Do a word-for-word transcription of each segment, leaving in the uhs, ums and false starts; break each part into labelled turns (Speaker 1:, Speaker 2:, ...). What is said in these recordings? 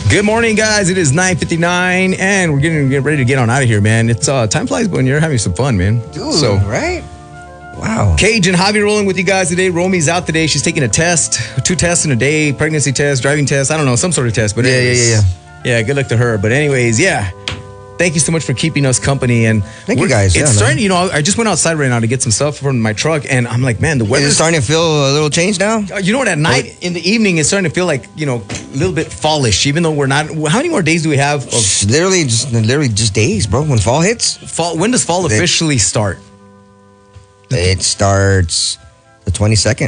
Speaker 1: Good morning, guys. It is nine fifty-nine, and we're getting get ready to get on out of here, man. It's uh, time flies when you're having some fun, man.
Speaker 2: Dude,
Speaker 1: so,
Speaker 2: right? Wow.
Speaker 1: Cage and Javi rolling with you guys today. Romy's out today. She's taking a test, two tests in a day, pregnancy test, driving test. I don't know, some sort of test. But
Speaker 2: yeah, yeah, yeah,
Speaker 1: yeah. Yeah, good luck to her. But anyways, yeah. Thank you so much for keeping us company. And
Speaker 2: thank you guys.
Speaker 1: It's
Speaker 2: yeah,
Speaker 1: starting,
Speaker 2: man.
Speaker 1: you know, I just went outside right now to get some stuff from my truck, and I'm like, man, the weather
Speaker 2: is starting to feel a little change now.
Speaker 1: You know what? At night, in the evening, it's starting to feel like, you know, a little bit fallish. Even though we're not. How many more days do we have? Of
Speaker 2: literally, just literally just days, bro. When fall hits,
Speaker 1: fall. When does fall
Speaker 2: it,
Speaker 1: officially start?
Speaker 2: It starts the twenty-second.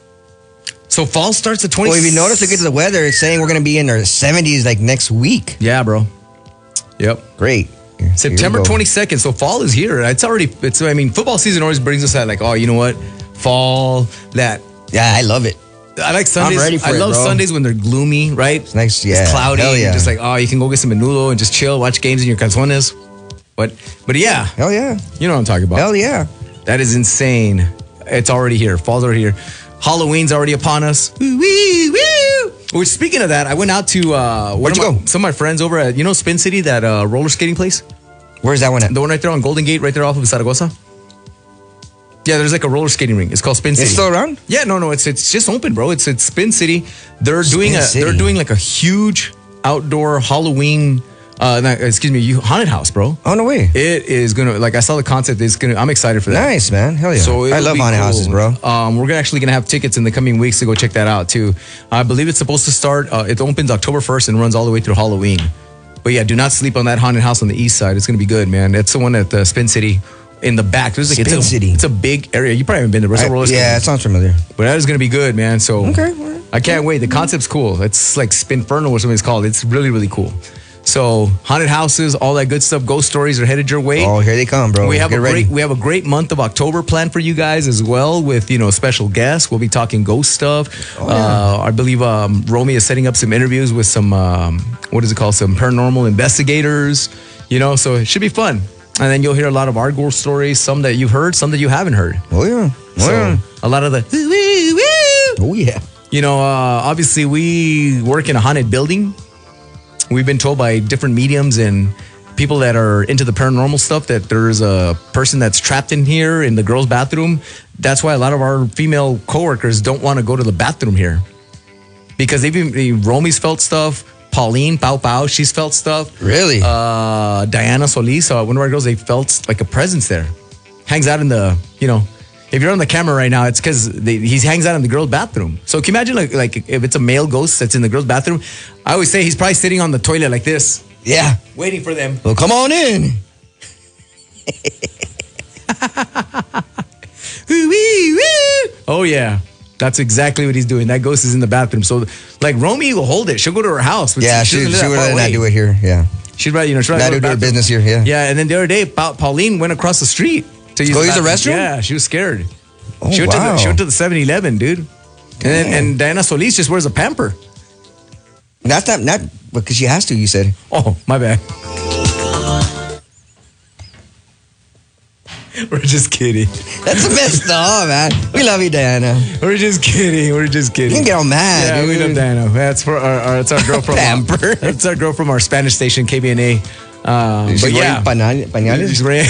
Speaker 1: So fall starts the twenty-second.
Speaker 2: Well, if you notice, look at the weather. It's saying we're going to be in our seventies like next week.
Speaker 1: Yeah, bro. Yep.
Speaker 2: Great.
Speaker 1: Here, September twenty-second. So fall is here. It's already, it's, I mean, football season always brings us at like, oh, you know what? Fall, that.
Speaker 2: Yeah, I love it.
Speaker 1: I like Sundays.
Speaker 2: I'm ready for
Speaker 1: I
Speaker 2: it,
Speaker 1: love
Speaker 2: bro.
Speaker 1: Sundays when they're gloomy, right?
Speaker 2: It's nice, yeah.
Speaker 1: It's cloudy.
Speaker 2: Hell yeah.
Speaker 1: Just like, oh, you can go get some menudo and just chill, watch games in your calzones. But, but yeah.
Speaker 2: Hell yeah.
Speaker 1: You know what I'm talking about.
Speaker 2: Hell yeah.
Speaker 1: That is insane. It's already here. Fall's already here. Halloween's already upon us. Woo, woo, woo. Which, speaking of that, I went out to uh,
Speaker 2: where'd you
Speaker 1: my,
Speaker 2: go?
Speaker 1: Some of my friends over at, you know, Spin City, that uh, roller skating place.
Speaker 2: Where's that one at?
Speaker 1: The one right there on Golden Gate, right there off of Zaragoza. Yeah, there's like a roller skating ring. It's called Spin City.
Speaker 2: It's still around?
Speaker 1: Yeah, no, no, it's it's just open, bro. It's it's Spin City. They're
Speaker 2: Spin
Speaker 1: doing a
Speaker 2: City.
Speaker 1: they're doing like a huge outdoor Halloween. Uh, not, excuse me, you haunted house, bro.
Speaker 2: Oh, no way.
Speaker 1: It is gonna, like, I saw the concept. It's gonna. I'm excited for that.
Speaker 2: Nice, man. Hell yeah.
Speaker 1: So
Speaker 2: I love haunted
Speaker 1: cool.
Speaker 2: houses, bro.
Speaker 1: Um, we're actually gonna have tickets in the coming weeks to go check that out too. I believe it's supposed to start. Uh, it opens October first and runs all the way through Halloween. But yeah, do not sleep on that haunted house on the east side. It's gonna be good, man. It's the one at the Spin City in the back. There's like
Speaker 2: Spin
Speaker 1: it's a,
Speaker 2: City.
Speaker 1: It's a big area. You probably haven't been there. But it's a roller skating.
Speaker 2: Yeah, it sounds familiar.
Speaker 1: But that is gonna be good, man. So
Speaker 2: okay, right.
Speaker 1: I can't wait. The concept's cool. It's like Spinferno or something it's called. It's really really cool. So haunted houses, all that good stuff. Ghost stories are headed your way.
Speaker 2: Oh, here they come, bro.
Speaker 1: We have
Speaker 2: Get
Speaker 1: a
Speaker 2: ready.
Speaker 1: great we have a great month of October planned for you guys as well, with, you know, special guests. We'll be talking ghost stuff.
Speaker 2: Oh, yeah.
Speaker 1: uh, I believe um, Romy is setting up some interviews with some um, what is it called? Some paranormal investigators. You know, so it should be fun. And then you'll hear a lot of our ghost stories, some that you've heard, some that you haven't heard.
Speaker 2: Oh yeah. Oh,
Speaker 1: So
Speaker 2: yeah.
Speaker 1: a lot of the woo, woo, woo.
Speaker 2: Oh yeah.
Speaker 1: You know, uh, obviously we work in a haunted building. We've been told by different mediums and people that are into the paranormal stuff that there's a person that's trapped in here in the girls' bathroom. That's why a lot of our female coworkers don't want to go to the bathroom here, because they've even Romy's felt stuff. Pauline Pau Pau, she's felt stuff.
Speaker 2: Really?
Speaker 1: Uh, Diana Solis, uh, one of our girls, they felt like a presence there. Hangs out in the, you know, if you're on the camera right now, it's because he hangs out in the girls' bathroom. So can you imagine, like, like if it's a male ghost that's in the girls' bathroom? I always say he's probably sitting on the toilet like this.
Speaker 2: Yeah.
Speaker 1: Waiting for them.
Speaker 2: Well, come on in.
Speaker 1: Oh, yeah. That's exactly what he's doing. That ghost is in the bathroom. So, like, Romy will hold it. She'll go to her house.
Speaker 2: Yeah, she,
Speaker 1: doesn't
Speaker 2: she
Speaker 1: live
Speaker 2: would
Speaker 1: that far
Speaker 2: rather not
Speaker 1: away.
Speaker 2: do it here. Yeah.
Speaker 1: She'd rather, you know, she'd rather
Speaker 2: Not
Speaker 1: go to
Speaker 2: do
Speaker 1: the
Speaker 2: her
Speaker 1: bathroom.
Speaker 2: business here. Yeah.
Speaker 1: Yeah, and then the other day, Pa- Pauline went across the street to use
Speaker 2: Go
Speaker 1: the
Speaker 2: use the
Speaker 1: bathroom.
Speaker 2: restroom?
Speaker 1: Yeah, she was scared.
Speaker 2: Oh,
Speaker 1: she, went to the,
Speaker 2: wow.
Speaker 1: she went to the seven eleven, dude. And, then, and Diana Solis just wears a pamper.
Speaker 2: That's not not because she has to. You said.
Speaker 1: Oh, my bad. We're just kidding.
Speaker 2: That's messed up, man. We love you, Diana.
Speaker 1: We're just kidding. We're just kidding.
Speaker 2: You can get all mad.
Speaker 1: Yeah,
Speaker 2: dude.
Speaker 1: we love Diana. That's for our, our that's our girl from
Speaker 2: Pamper.
Speaker 1: That's our girl from our Spanish station, K B N A. Um,
Speaker 2: She's
Speaker 1: but
Speaker 2: wearing
Speaker 1: yeah,
Speaker 2: pañal- pañales?
Speaker 1: She's wearing-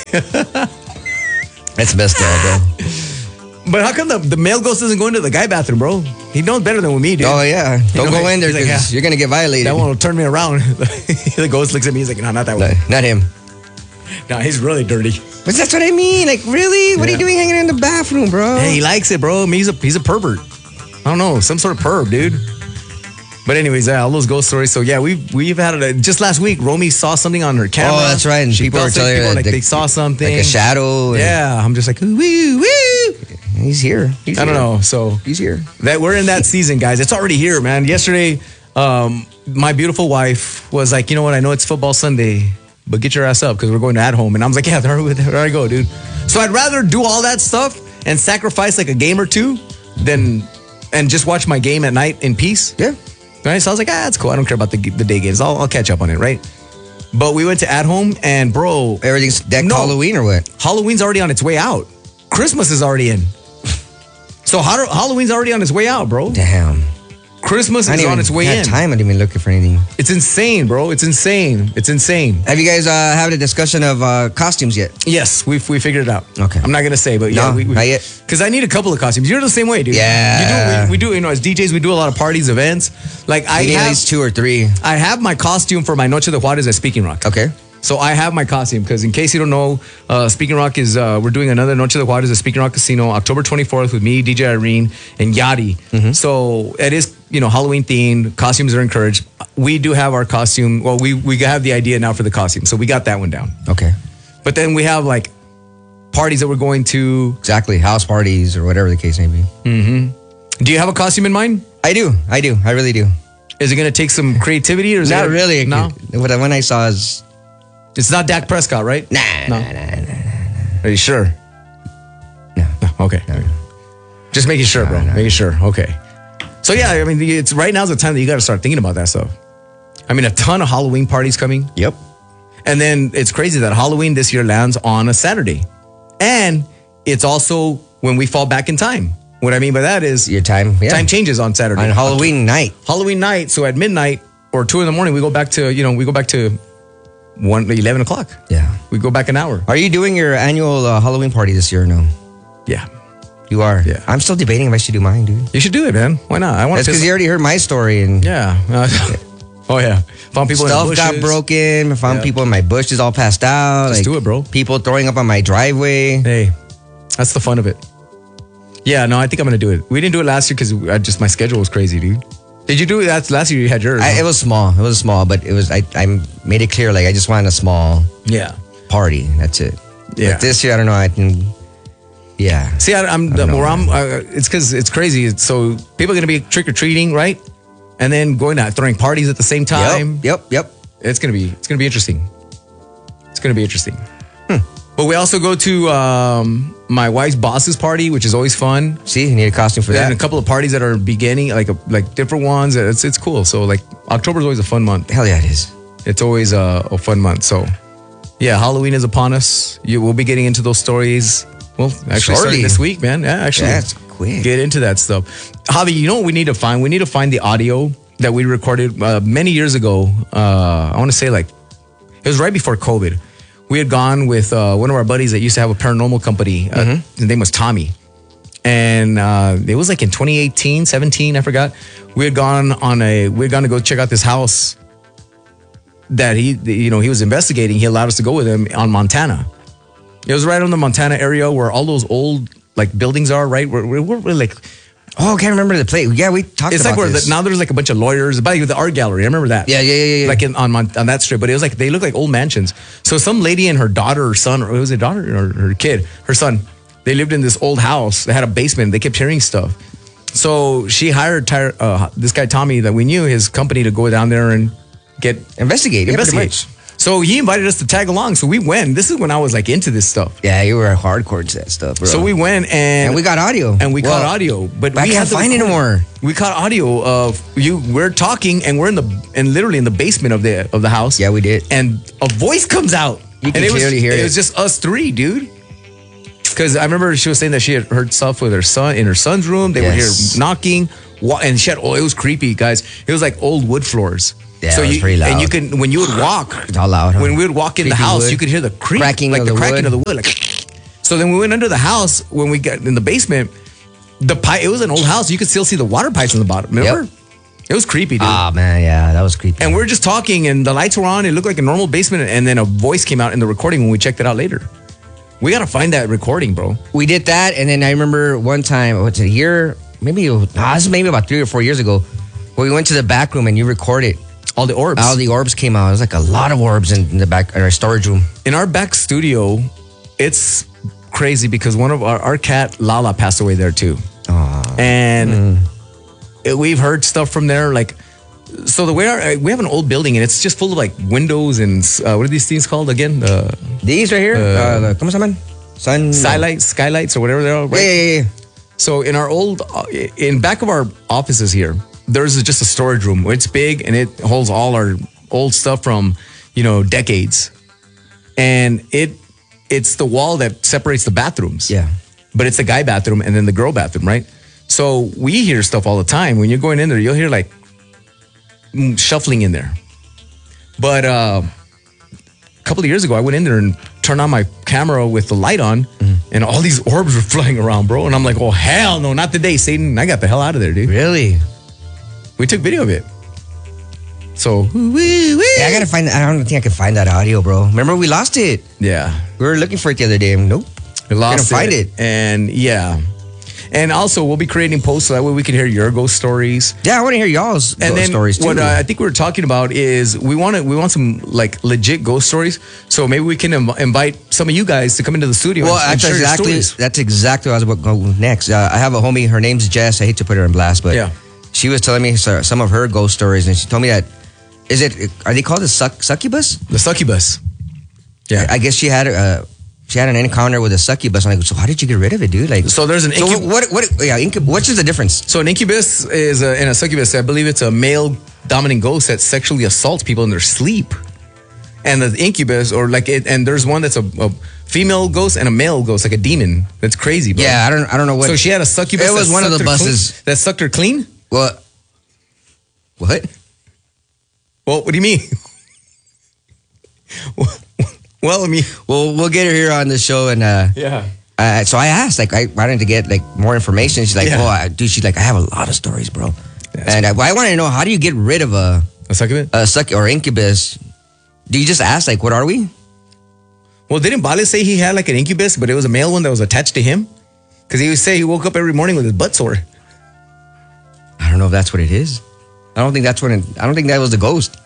Speaker 2: That's messed up, bro.
Speaker 1: But how come the, the male ghost doesn't go into the guy bathroom, bro? He knows better than with me, dude.
Speaker 2: Oh yeah. Don't
Speaker 1: know,
Speaker 2: go in there
Speaker 1: he's like,
Speaker 2: because
Speaker 1: yeah.
Speaker 2: you're gonna get violated.
Speaker 1: That one will turn me around. The ghost looks at me. He's like, no, not that
Speaker 2: No,
Speaker 1: one.
Speaker 2: not him.
Speaker 1: No, he's really dirty.
Speaker 2: But that's what I mean. Like, really? What are
Speaker 1: Yeah.
Speaker 2: you doing hanging in the bathroom, bro?
Speaker 1: Hey, he likes it, bro. I mean, he's a he's a pervert. I don't know, some sort of perv, dude. But anyways, yeah, all those ghost stories. So yeah, we've we've had it. Just last week, Romy saw something on her camera.
Speaker 2: Oh, that's right. And
Speaker 1: She
Speaker 2: people
Speaker 1: felt
Speaker 2: were telling
Speaker 1: it.
Speaker 2: her
Speaker 1: People were
Speaker 2: that
Speaker 1: like
Speaker 2: the-
Speaker 1: they saw something,
Speaker 2: like a shadow. and-
Speaker 1: Yeah, I'm just like, woo, woo, woo.
Speaker 2: He's here. He's
Speaker 1: I don't
Speaker 2: here.
Speaker 1: know. So
Speaker 2: He's here.
Speaker 1: that we're in that season, guys. It's already here, man. Yesterday, um, my beautiful wife was like, you know what? I know it's football Sunday, but get your ass up because we're going to at home. And I was like, yeah, there, there I go, dude. So I'd rather do all that stuff and sacrifice like a game or two than and just watch my game at night in peace.
Speaker 2: Yeah.
Speaker 1: Right? So I was like, ah, that's cool. I don't care about the the day games. I'll, I'll catch up on it, right? But we went to at home, and bro,
Speaker 2: Everything's decked
Speaker 1: No.
Speaker 2: Halloween or what?
Speaker 1: Halloween's already on its way out. Christmas is already in. So Hall- Halloween's already on its way out, bro.
Speaker 2: Damn.
Speaker 1: Christmas
Speaker 2: I
Speaker 1: is
Speaker 2: didn't
Speaker 1: on
Speaker 2: even
Speaker 1: its way
Speaker 2: have
Speaker 1: in.
Speaker 2: time. I didn't even look for anything.
Speaker 1: It's insane, bro. It's insane. It's insane.
Speaker 2: Have you guys uh, had a discussion of uh, costumes yet?
Speaker 1: Yes, we we figured it out.
Speaker 2: Okay.
Speaker 1: I'm not gonna say, but yeah,
Speaker 2: No,
Speaker 1: we, we,
Speaker 2: not yet.
Speaker 1: Because I need a couple of costumes. You're the same way, dude.
Speaker 2: Yeah.
Speaker 1: You do. We, we do. You know, as D Js, we do a lot of parties, events. Like I
Speaker 2: You need at
Speaker 1: have,
Speaker 2: least two or three.
Speaker 1: I have my costume for my Noche de Juarez at Speaking Rock.
Speaker 2: Okay.
Speaker 1: So I have my costume because in case you don't know, uh, Speaking Rock is uh, we're doing another Noche de Juarez at Speaking Rock Casino October twenty-fourth with me, D J Irene, and Yachty.
Speaker 2: Mm-hmm.
Speaker 1: So it is you know Halloween themed. Costumes are encouraged. We do have our costume. Well, we we have the idea now for the costume, so we got that one down.
Speaker 2: Okay.
Speaker 1: But then we have like parties that we're going to.
Speaker 2: Exactly. House parties or whatever the case may be.
Speaker 1: Do you have a costume in mind?
Speaker 2: I do. I do. I really do.
Speaker 1: Is it going to take some creativity or is
Speaker 2: Not
Speaker 1: it
Speaker 2: really.
Speaker 1: No,
Speaker 2: What I, when I saw is
Speaker 1: it's not Dak Prescott, right?
Speaker 2: nah,
Speaker 1: No.
Speaker 2: nah, nah, nah.
Speaker 1: Are you sure?
Speaker 2: No.
Speaker 1: Okay. Just making sure, bro.
Speaker 2: No, no.
Speaker 1: Making sure. Okay. So yeah, I mean, it's right now's the time that you got to start thinking about that stuff. I mean, a ton of Halloween parties coming,
Speaker 2: Yep.
Speaker 1: and then it's crazy that Halloween this year lands on a Saturday, and it's also when we fall back in time. What I mean by that is
Speaker 2: Your time. Yeah.
Speaker 1: time changes on Saturday.
Speaker 2: on Halloween night.
Speaker 1: Halloween night. So at midnight or two in the morning, we go back to you know we go back to one eleven o'clock.
Speaker 2: Yeah.
Speaker 1: We go back an hour.
Speaker 2: Are you doing your annual uh, Halloween party this year or no?
Speaker 1: Yeah,
Speaker 2: You are.
Speaker 1: Yeah.
Speaker 2: I'm still debating if I should do mine, dude.
Speaker 1: you should do it, man. Why not? I want
Speaker 2: That's
Speaker 1: to.
Speaker 2: because you already heard my story and
Speaker 1: Yeah. Uh, oh yeah. Found people
Speaker 2: stuff
Speaker 1: in the
Speaker 2: got
Speaker 1: bushes.
Speaker 2: broken. I found
Speaker 1: Yeah.
Speaker 2: people in my bushes all passed out.
Speaker 1: Just
Speaker 2: like,
Speaker 1: do it, bro.
Speaker 2: People throwing up on my driveway.
Speaker 1: Hey, that's the fun of it. Yeah, no, I think I'm gonna do it. We didn't do it last year because I just my schedule was crazy, dude. Did you do it? That's last year. You had yours.
Speaker 2: I,
Speaker 1: huh?
Speaker 2: it was small. It was small, but it was. I, I made it clear. Like I just wanted a small
Speaker 1: yeah.
Speaker 2: party. That's it.
Speaker 1: Yeah.
Speaker 2: But this year, I don't know. I can. Yeah.
Speaker 1: See, I, I'm
Speaker 2: don't know,
Speaker 1: where I'm. Uh, it's because it's crazy. It's, so people are gonna be trick or treating, right? And then going out throwing parties at the same time.
Speaker 2: Yep. Yep. Yep.
Speaker 1: It's gonna be. It's gonna be interesting. It's gonna be interesting. But we also go to um, my wife's boss's party, which is always fun.
Speaker 2: See, you need a costume for
Speaker 1: And
Speaker 2: that.
Speaker 1: a couple of parties that are beginning, like a, like different ones. It's it's cool. So like October is always a fun month.
Speaker 2: Hell yeah, it is.
Speaker 1: It's always a, a fun month. So yeah, Halloween is upon us. You we'll be getting into those stories. Well, actually starting
Speaker 2: Shortly.
Speaker 1: this week, man. Yeah, actually,
Speaker 2: That's quick.
Speaker 1: get into that stuff. Javi, you know what we need to find? We need to find the audio that we recorded uh, many years ago. Uh, I want to say like it was right before COVID. We had gone with uh, one of our buddies that used to have a paranormal company. Uh,
Speaker 2: Mm-hmm.
Speaker 1: His name was Tommy. And uh, it was like in twenty eighteen, seventeen, I forgot. We had gone on a, we had gone to go check out this house that he, you know, he was investigating. He allowed us to go with him on Montana. It was right on the Montana area where all those old like buildings are, right? We're, we're, we're like,
Speaker 2: Oh, I can't remember the plate. Yeah, we talked
Speaker 1: it's
Speaker 2: about
Speaker 1: like where
Speaker 2: this.
Speaker 1: the, now there's like a bunch of lawyers, by the art gallery. I remember that.
Speaker 2: Yeah, yeah, yeah, yeah.
Speaker 1: Like in, on Mon- on that strip, but it was like they look like old mansions. So some lady and her daughter or son, or it was a daughter or her kid, her son, they lived in this old house. They had a basement. They kept hearing stuff. So she hired Ty- uh, this guy Tommy that we knew, his company, to go down there and get
Speaker 2: investigate. Yeah, pretty
Speaker 1: investigate.
Speaker 2: much.
Speaker 1: So he invited us to tag along. So we went. This is when I was like into this stuff.
Speaker 2: Yeah, you were hardcore to that stuff, bro.
Speaker 1: So we went and
Speaker 2: and we got audio.
Speaker 1: and we
Speaker 2: Well,
Speaker 1: caught audio, but
Speaker 2: but I
Speaker 1: we
Speaker 2: can't
Speaker 1: had the
Speaker 2: find it
Speaker 1: recording.
Speaker 2: anymore.
Speaker 1: We caught audio of you. We're talking, and we're in the and literally in the basement of the of the house.
Speaker 2: Yeah, we did.
Speaker 1: And a voice comes out.
Speaker 2: You can
Speaker 1: and it was,
Speaker 2: clearly hear
Speaker 1: it.
Speaker 2: it.
Speaker 1: was just us three, dude. Because I remember she was saying that she had heard stuff with her son in her son's room. They were
Speaker 2: Yes.
Speaker 1: here knocking, wa- and she had. Oh, it was creepy, guys. It was like old wood floors.
Speaker 2: Yeah,
Speaker 1: so
Speaker 2: it was
Speaker 1: you,
Speaker 2: pretty loud.
Speaker 1: And you can when you would walk,
Speaker 2: It's all loud, huh?
Speaker 1: when we would walk in the
Speaker 2: Creepy
Speaker 1: house,
Speaker 2: wood.
Speaker 1: you could hear the creak,
Speaker 2: Cracking
Speaker 1: like
Speaker 2: of
Speaker 1: the,
Speaker 2: the
Speaker 1: cracking
Speaker 2: wood.
Speaker 1: of the wood. Like, so then we went under the house when we got in the basement. The pipe, it was an old house. You could still see the water pipes in the bottom. Remember?
Speaker 2: Yep.
Speaker 1: It was creepy, dude.
Speaker 2: Ah, man, yeah, that was creepy.
Speaker 1: And we were just talking, and the lights were on. It looked like a normal basement, and then a voice came out in the recording when we checked it out later. We gotta find that recording, bro.
Speaker 2: we did that, and then I remember one time, what's it, a year, maybe, it was- nah, this is maybe about three or four years ago, where we went to the back room and you recorded.
Speaker 1: All the orbs.
Speaker 2: All the orbs came out. It was like a lot of orbs in, in the back, in our storage room.
Speaker 1: in our back studio, it's crazy because one of our, our cat Lala passed away there too.
Speaker 2: Aw.
Speaker 1: And it- we've heard stuff from there. Like, so the way our, we have an old building and it's just full of like windows and uh, what are these things called again? The
Speaker 2: These right here, uh, the, ¿cómo se llaman? Sun.
Speaker 1: skylights, skylights or whatever they are. Right?
Speaker 2: Yeah, yeah, yeah.
Speaker 1: So in our old, uh, in back of our offices here, there's just a storage room. It's big and it holds all our old stuff from, you know, decades. And it, it's the wall that separates the bathrooms.
Speaker 2: Yeah.
Speaker 1: But it's the guy bathroom and then the girl bathroom, right? So we hear stuff all the time. When you're going in there, you'll hear like mm, shuffling in there. But uh, a couple of years ago, I went in there and turned on my camera with the light on, mm-hmm. and all these orbs were flying around, bro. And I'm like, oh, hell no, not today, Satan. I got the hell out of there, dude.
Speaker 2: Really?
Speaker 1: We took video of it. So,
Speaker 2: wee, wee. Yeah, I gotta find. I don't think I can find that audio, bro. Remember, we lost it.
Speaker 1: Yeah,
Speaker 2: we were looking for it the other day. And nope,
Speaker 1: we lost
Speaker 2: Couldn't find it.
Speaker 1: it. And yeah, and also we'll be creating posts so that way we can hear your ghost stories.
Speaker 2: Yeah, I want to hear y'all's
Speaker 1: and
Speaker 2: ghost
Speaker 1: then
Speaker 2: stories too.
Speaker 1: What uh, I think we were talking about is we want to we want some like legit ghost stories. So maybe we can inv- invite some of you guys to come into the studio.
Speaker 2: Well,
Speaker 1: and, and
Speaker 2: that's
Speaker 1: share
Speaker 2: exactly
Speaker 1: your stories.
Speaker 2: that's exactly what I was about to go next. Uh, I have a homie. Her name's Jess. I hate to put her in blast, but
Speaker 1: yeah.
Speaker 2: she was telling me some of her ghost stories, and she told me that. Is it? Are they called the suck, succubus?
Speaker 1: The succubus. Yeah,
Speaker 2: I guess she had a she had an encounter with a succubus. I'm like, so how did you get rid of it, dude? Like,
Speaker 1: so there's an incub-
Speaker 2: so what? What? Yeah, incub- what's the difference?
Speaker 1: So an incubus is a, and a succubus. I believe it's a male dominant ghost that sexually assaults people in their sleep. And the incubus, or like it, and there's one that's a, a female ghost and a male ghost, like a demon. That's crazy, bro.
Speaker 2: Yeah, I don't, I don't know what.
Speaker 1: So she had a succubus.
Speaker 2: It was one of the buses
Speaker 1: clean, that sucked her clean.
Speaker 2: What? What?
Speaker 1: Well, what do you mean? Well, I mean,
Speaker 2: well, we'll get her here on the show, and uh,
Speaker 1: yeah.
Speaker 2: Uh, so I asked, like, I wanted to get like more information. She's like,
Speaker 1: yeah.
Speaker 2: oh, I, dude, she's like, I have a lot of stories, bro.
Speaker 1: That's
Speaker 2: and I, I wanted to know, how do you get rid of a
Speaker 1: a succubus,
Speaker 2: a suck or incubus? Do you just ask, like, what are we?
Speaker 1: Well, didn't Bale say he had like an incubus, but it was a male one that was attached to him? Because he would say he woke up every morning with his butt sore.
Speaker 2: I don't know if that's what it is. I don't think that's what it, I don't think that was the ghost.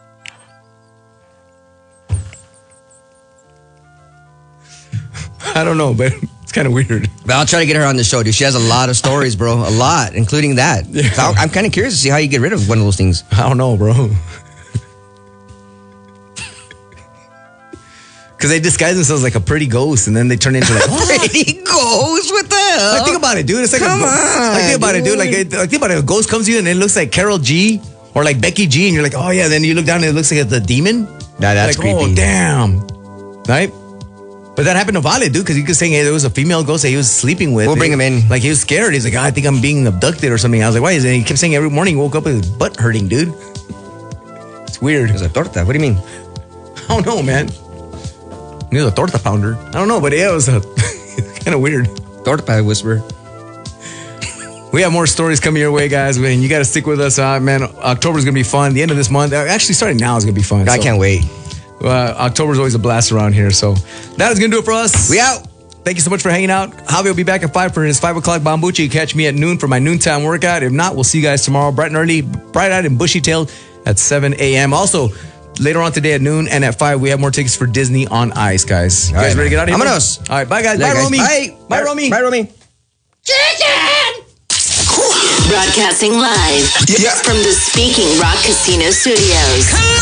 Speaker 1: I don't know, but it's kind of weird.
Speaker 2: But I'll try to get her on the show, dude. She has a lot of stories, bro. A lot, including that.
Speaker 1: Yeah.
Speaker 2: So I'm kind of curious to see how you get rid of one of those things.
Speaker 1: I don't know, bro. Because they disguise themselves like a pretty ghost, and then they turn into like
Speaker 2: pretty ghost. What the hell?
Speaker 1: Like, think about it, dude. It's like
Speaker 2: Come
Speaker 1: a ghost.
Speaker 2: on,
Speaker 1: like, think about
Speaker 2: dude.
Speaker 1: it, dude. Like, it, like, think about it. A ghost comes to you and it looks like Carol G or like Becky G, and you're like, oh yeah. Then you look down and it looks like the demon.
Speaker 2: Nah, that's
Speaker 1: like,
Speaker 2: creepy.
Speaker 1: Oh damn, right? But that happened to Vale, dude, because he was saying, hey, there was a female ghost that he was sleeping with.
Speaker 2: We'll bring him in.
Speaker 1: Like, he was scared. He's like, oh, I think I'm being abducted or something. I was like, why is it? He kept saying every morning he woke up with his butt hurting, dude. It's weird.
Speaker 2: It's a torta. What do you mean?
Speaker 1: I don't know, man. He was a torta pounder. I don't know, but yeah, it was a kind of weird.
Speaker 2: Torta whisperer.
Speaker 1: We have more stories coming your way, guys. Man, you got to stick with us, uh, man. October's gonna be fun. The end of this month, actually starting now, is gonna be fun.
Speaker 2: I
Speaker 1: so.
Speaker 2: can't wait.
Speaker 1: Uh, October's always a blast around here. So that is going to do it for us.
Speaker 2: We out.
Speaker 1: Thank you so much for hanging out. Javi will be back at five for his five o'clock Bambucha. You catch me at noon for my noontime workout. If not, we'll see you guys tomorrow bright and early, bright-eyed and bushy-tailed at seven a.m. Also, later on today at noon and at five, we have more tickets for Disney on Ice, guys. You
Speaker 2: All
Speaker 1: guys
Speaker 2: right,
Speaker 1: ready to get out of here?
Speaker 2: Vámonos.
Speaker 1: All right, bye, guys.
Speaker 2: Later,
Speaker 1: bye,
Speaker 2: guys.
Speaker 1: Romy.
Speaker 2: Bye.
Speaker 1: Bye, Romy.
Speaker 2: Bye, Romy.
Speaker 3: Chicken! Broadcasting live
Speaker 4: Yeah.
Speaker 3: from the Speaking Rock Casino Studios.